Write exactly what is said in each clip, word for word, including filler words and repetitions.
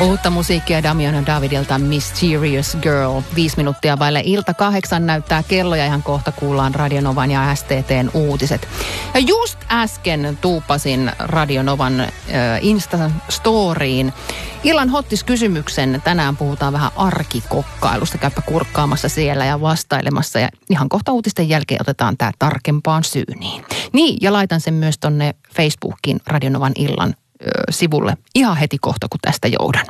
Uutta musiikkia Damian ja Davidilta Mysterious Girl. Viisi minuuttia vaille ilta kahdeksan näyttää kello ja ihan kohta kuullaan Radio Novan ja S T T:n uutiset. Ja just äsken tuupasin Radio Novan äh, Insta-storiin illan hottis-kysymyksen. Tänään puhutaan vähän arkikokkailusta. Käypä kurkkaamassa siellä ja vastailemassa ja ihan kohta uutisten jälkeen otetaan tää tarkempaan syyniin. Niin, ja laitan sen myös tonne Facebookiin Radio Novan illan sivulle ihan heti kohta, kun tästä joudan.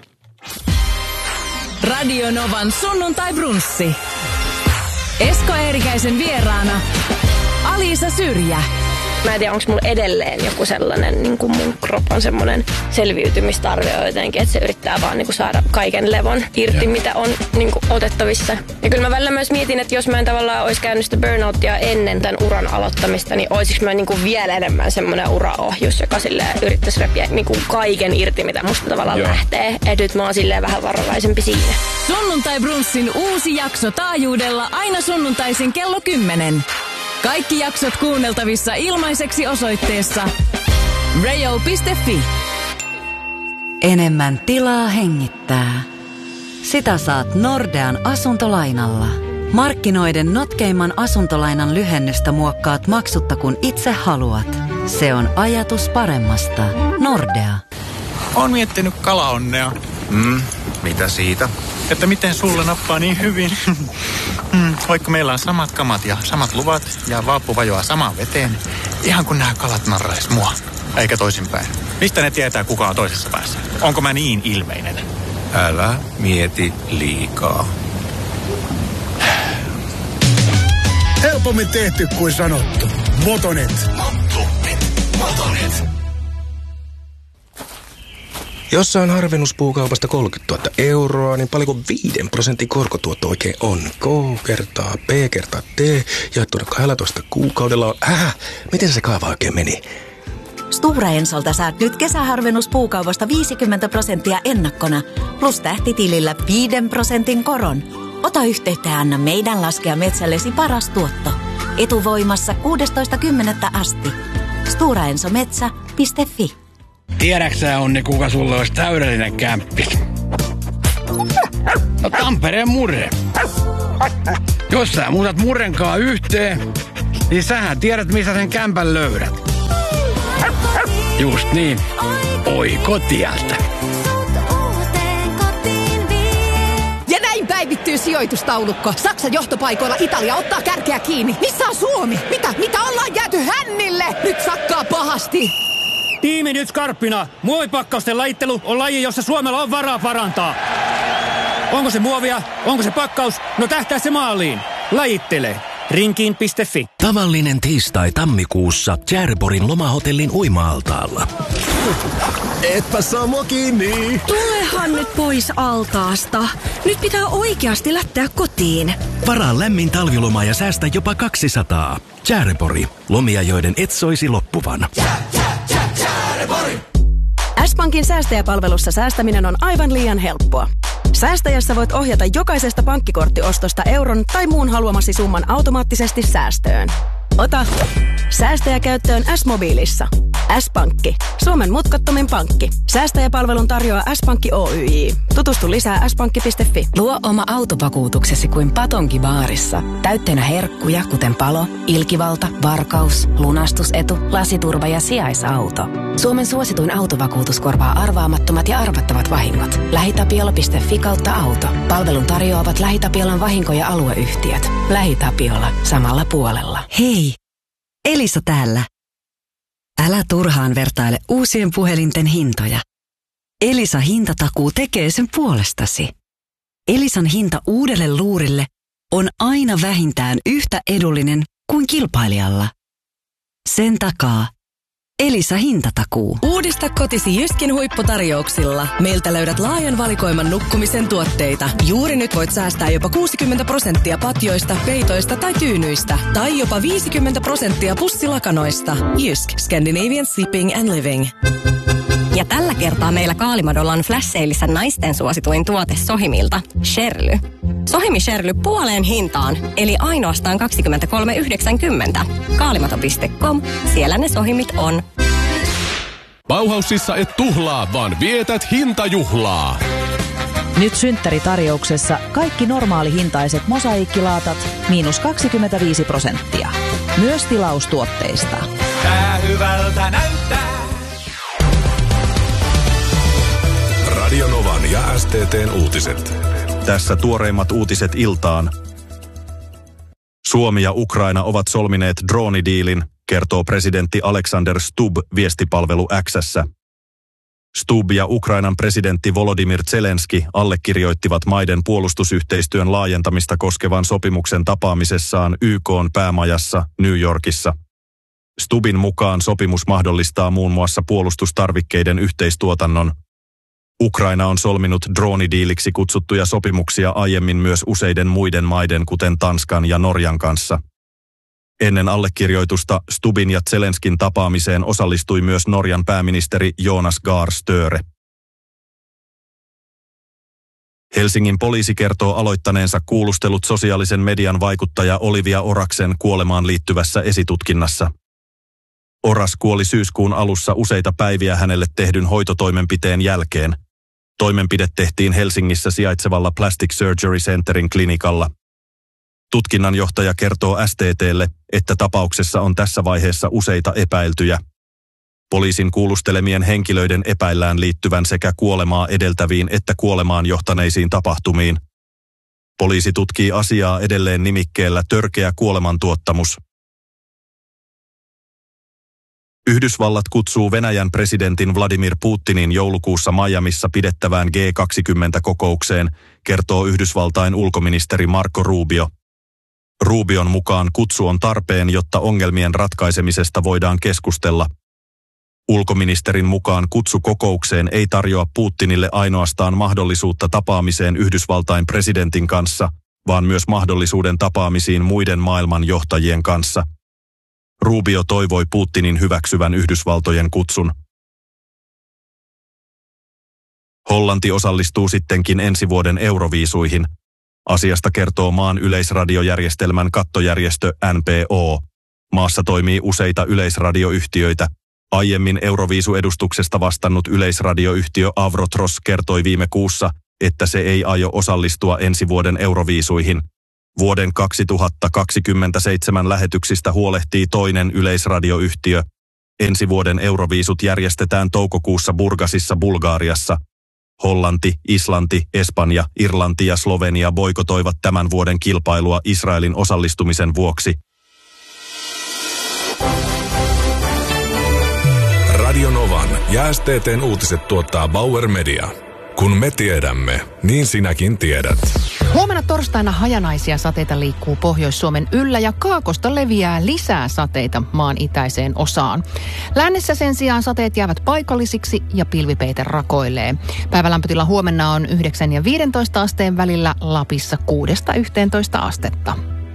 Radio Novan sunnuntai-brunssi. Esko Eerikäisen vieraana Aliisa Syrjä. Mä en tiedä, onko mulla edelleen joku sellainen, niin kuin mun kropan semmoinen selviytymistarve on jotenkin, että se yrittää vaan niin kuin saada kaiken levon irti, mitä on niin kuin otettavissa. Ja kyllä mä välillä myös mietin, että jos mä en tavallaan olisi käynyt sitä burnouttia ennen tämän uran aloittamista, niin olisiko mä niin kuin vielä enemmän semmoinen uraohjus, joka silleen yrittäisi repiä niin kuin kaiken irti, mitä musta tavallaan Joo. lähtee. Ja nyt mä oon silleen vähän varovaisempi siinä. Sunnuntai-brunssin uusi jakso taajuudella aina sunnuntaisin kello kymmenen. Kaikki jaksot kuunneltavissa ilmaiseksi osoitteessa rayo piste fi. Enemmän tilaa hengittää. Sitä saat Nordean asuntolainalla. Markkinoiden notkeimman asuntolainan lyhennystä muokkaat maksutta kun itse haluat. Se on ajatus paremmasta. Nordea. Oon miettinyt kalaonnea. Mm, mitä siitä? Että miten sulle nappaa niin hyvin. mm, vaikka meillä on samat kamat ja samat luvat ja vaappu vajoaa samaan veteen. Ihan kun nämä kalat narrais mua. Eikä toisinpäin. Mistä ne tietää, kuka on toisessa päässä? Onko mä niin ilmeinen? Älä mieti liikaa. Helpommin tehty kuin sanottu. Motonet. Motonet. Motonet. Jos saan harvennuspuukaupasta kolmekymmentätuhatta euroa, niin paljonko viiden prosentin korkotuotto oikein on? K kertaa B kertaa T, jaettuna kahdellatoista kuukaudella. Häh? Miten se kaava oikein meni? Stora Ensolta saat nyt kesäharvennuspuukaupasta viisikymmentä prosenttia ennakkona, plus tähtitilillä viiden prosentin koron. Ota yhteyttä ja anna meidän laskea metsällesi paras tuotto. Etuvoimassa kuudestoista kymmenettä asti. stora enso metsä piste fi. Tiedäksä, Onni, kuka sulle olisi täydellinen kämppis? No Tampereen Murre. Jos sä muutat Murrenkaan yhteen, niin sähän tiedät, missä sen kämpän löydät. Just niin. Oikotieltä. Ja näin päivittyy sijoitustaulukko. Saksan johtopaikoilla Italia ottaa kärkeä kiinni. Missä on Suomi? Mitä? Mitä ollaan jääty hännille? Nyt sakkaa pahasti. Tiimi nyt skarppina. Muovipakkausten lajittelu on laji, jossa Suomella on varaa parantaa. Onko se muovia? Onko se pakkaus? No tähtää se maaliin. Lajittele. Rinkiin piste fi. Tavallinen tiistai tammikuussa Tjärborin lomahotellin uima-altaalla. Etpä saa mua kiinni. Tulehan nyt pois altaasta. Nyt pitää oikeasti lähteä kotiin. Varaa lämmin talviloma ja säästä jopa kaksisataa. Tjärbori. Lomia, joiden et soisi loppuvan. S-Pankin säästäjäpalvelussa säästäminen on aivan liian helppoa. Säästäjässä voit ohjata jokaisesta pankkikorttiostosta euron tai muun haluamasi summan automaattisesti säästöön. Ota säästäjä käyttöön S-mobiilissa. S-Pankki. Suomen mutkattomin pankki. Säästäjäpalvelun tarjoaa S-Pankki Oyj. Tutustu lisää s pankki piste fi. Luo oma autovakuutuksesi kuin Patonki baarissa. Täytteenä herkkuja, kuten palo, ilkivalta, varkaus, lunastusetu, lasiturva ja sijaisauto. Suomen suosituin autovakuutus korvaa arvaamattomat ja arvattavat vahingot. lähitapiola piste fi kautta auto. Palvelun tarjoavat LähiTapiolan vahinko- ja alueyhtiöt. LähiTapiola. Samalla puolella. Hei! Elisa täällä. Älä turhaan vertaile uusien puhelinten hintoja. Elisa hintatakuu tekee sen puolestasi. Elisan hinta uudelle luurille on aina vähintään yhtä edullinen kuin kilpailijalla. Sen takaa Elisa hintatakuu. Uudista kotisi Jyskin huipputarjouksilla. Meiltä löydät laajan valikoiman nukkumisen tuotteita. Juuri nyt voit säästää jopa kuusikymmentä prosenttia patjoista, peitoista tai tyynyistä. Tai jopa viisikymmentä prosenttia pussilakanoista. Jysk. Scandinavian Sleeping and Living. Ja tällä kertaa meillä Kaalimadolla on flash-seilissä naisten suosituin tuote Sohimilta. Sherly. Sohimi Sherly puoleen hintaan, eli ainoastaan kaksikymmentäkolme yhdeksänkymmentä. Kaalimado piste com, siellä ne Sohimit on. Bauhausissa et tuhlaa, vaan vietät hintajuhlaa. Nyt synttäritarjouksessa kaikki normaalihintaiset mosaiikkilaatat miinus kaksikymmentäviisi prosenttia. Myös tilaustuotteista. Tää hyvältä näyttää. Radionovan ja S T T:n uutiset. Tässä tuoreimmat uutiset iltaan. Suomi ja Ukraina ovat solmineet droonidiilin, kertoo presidentti Alexander Stubb viestipalvelu X:ssä. Stubb ja Ukrainan presidentti Volodymyr Zelenski allekirjoittivat maiden puolustusyhteistyön laajentamista koskevan sopimuksen tapaamisessaan Y K:n päämajassa New Yorkissa. Stubbin mukaan sopimus mahdollistaa muun muassa puolustustarvikkeiden yhteistuotannon. Ukraina on solminut droonidiiliksi kutsuttuja sopimuksia aiemmin myös useiden muiden maiden, kuten Tanskan ja Norjan kanssa. Ennen allekirjoitusta Stubbin ja Zelenskin tapaamiseen osallistui myös Norjan pääministeri Jonas Gahr Støre. Helsingin poliisi kertoo aloittaneensa kuulustelut sosiaalisen median vaikuttaja Olivia Oraksen kuolemaan liittyvässä esitutkinnassa. Oras kuoli syyskuun alussa useita päiviä hänelle tehdyn hoitotoimenpiteen jälkeen. Toimenpide tehtiin Helsingissä sijaitsevalla Plastic Surgery Centerin klinikalla. Tutkinnanjohtaja kertoo S T T:lle, että tapauksessa on tässä vaiheessa useita epäiltyjä. Poliisin kuulustelemien henkilöiden epäillään liittyvän sekä kuolemaa edeltäviin että kuolemaan johtaneisiin tapahtumiin. Poliisi tutkii asiaa edelleen nimikkeellä törkeä kuolemantuottamus. Yhdysvallat kutsuu Venäjän presidentin Vladimir Putinin joulukuussa Miamissa pidettävään G kaksikymmentä-kokoukseen, kertoo Yhdysvaltain ulkoministeri Marco Rubio. Rubion mukaan kutsu on tarpeen, jotta ongelmien ratkaisemisesta voidaan keskustella. Ulkoministerin mukaan kutsu kokoukseen ei tarjoa Putinille ainoastaan mahdollisuutta tapaamiseen Yhdysvaltain presidentin kanssa, vaan myös mahdollisuuden tapaamisiin muiden maailman johtajien kanssa. Rubio toivoi Putinin hyväksyvän Yhdysvaltojen kutsun. Hollanti osallistuu sittenkin ensi vuoden Euroviisuihin. Asiasta kertoo maan yleisradiojärjestelmän kattojärjestö N P O. Maassa toimii useita yleisradioyhtiöitä. Aiemmin Euroviisu-edustuksesta vastannut yleisradioyhtiö Avrotros kertoi viime kuussa, että se ei aio osallistua ensi vuoden Euroviisuihin. Vuoden kaksituhattakaksikymmentäseitsemän lähetyksistä huolehtii toinen yleisradioyhtiö. Ensi vuoden Euroviisut järjestetään toukokuussa Burgasissa Bulgariassa. Hollanti, Islanti, Espanja, Irlanti ja Slovenia boikotoivat tämän vuoden kilpailua Israelin osallistumisen vuoksi. Radionovan ja S T T:n uutiset tuottaa Bauer Media. Kun me tiedämme, niin sinäkin tiedät. Huomenna torstaina hajanaisia sateita liikkuu Pohjois-Suomen yllä ja kaakosta leviää lisää sateita maan itäiseen osaan. Lännessä sen sijaan sateet jäävät paikallisiksi ja pilvipeite rakoilee. Päivälämpötila huomenna on yhdeksän ja viidentoista asteen välillä, Lapissa kuudesta yhteentoista astetta.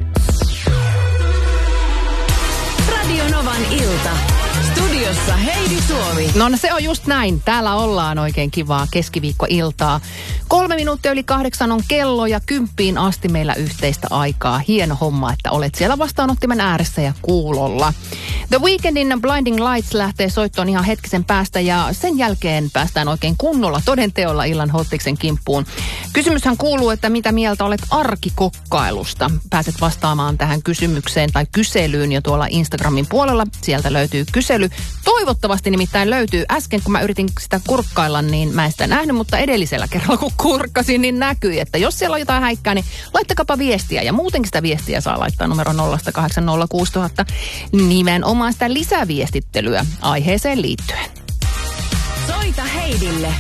Radionovan ilta. Studiossa Heidi Suomi. No, no se on just näin. Täällä ollaan oikein kivaa keskiviikkoiltaa. Kolme minuuttia yli kahdeksan on kello ja kymppiin asti meillä yhteistä aikaa. Hieno homma, että olet siellä vastaanottimen ääressä ja kuulolla. The Weekndin Blinding Lights lähtee soittoon ihan hetkisen päästä ja sen jälkeen päästään oikein kunnolla todenteolla illan hottiksen kimppuun. Kysymyshän kuuluu, että mitä mieltä olet arkikokkailusta? Pääset vastaamaan tähän kysymykseen tai kyselyyn jo tuolla Instagramin puolella. Sieltä löytyy kysely. Toivottavasti nimittäin löytyy. Äsken kun mä yritin sitä kurkkailla, niin mä en sitä nähnyt, mutta edellisellä kerralla kun kurkkasin, niin näkyi, että jos siellä on jotain häikkää, niin laittakaapa viestiä. Ja muutenkin sitä viestiä saa laittaa numero nolla kahdeksan nolla kuusi nolla nolla nolla nimenomaan sitä lisäviestittelyä aiheeseen liittyen. Soita Heidille